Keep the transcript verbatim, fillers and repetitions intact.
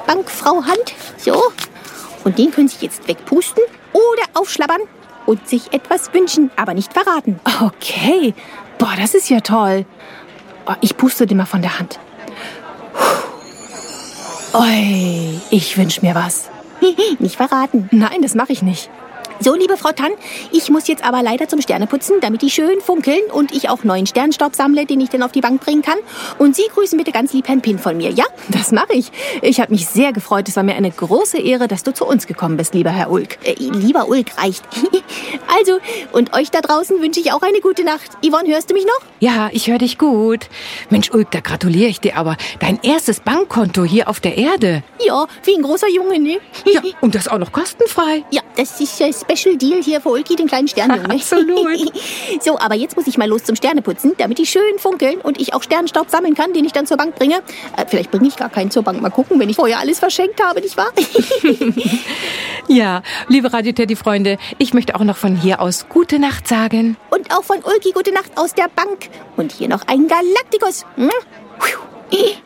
Bankfrau Hand. So. Und den können Sie jetzt wegpusten oder aufschlabbern und sich etwas wünschen, aber nicht verraten. Okay. Boah, das ist ja toll. Oh, ich puste dir mal von der Hand. Oi, ich wünsch mir was. Nicht verraten. Nein, das mache ich nicht. So, liebe Frau Tann, ich muss jetzt aber leider zum Sterneputzen, damit die schön funkeln und ich auch neuen Sternstaub sammle, den ich dann auf die Bank bringen kann. Und Sie grüßen bitte ganz lieb Herrn Pin von mir, ja? Das mache ich. Ich habe mich sehr gefreut. Es war mir eine große Ehre, dass du zu uns gekommen bist, lieber Herr Ulk. Äh, lieber Ulk reicht. Also, und euch da draußen wünsche ich auch eine gute Nacht. Yvonne, hörst du mich noch? Ja, ich höre dich gut. Mensch, Ulk, da gratuliere ich dir aber. Dein erstes Bankkonto hier auf der Erde. Ja, wie ein großer Junge, ne? Ja, und das auch noch kostenfrei. Ja, das ist ja Special Deal hier für Ulki, den kleinen Sternjunge. Absolut. So, aber jetzt muss ich mal los zum Sterneputzen, damit die schön funkeln und ich auch Sternstaub sammeln kann, den ich dann zur Bank bringe. Äh, vielleicht bringe ich gar keinen zur Bank. Mal gucken, wenn ich vorher alles verschenkt habe, nicht wahr? Ja, liebe Radio Teddy-Freunde, ich möchte auch noch von hier aus gute Nacht sagen. Und auch von Ulki gute Nacht aus der Bank. Und hier noch ein Galaktikus. Hm?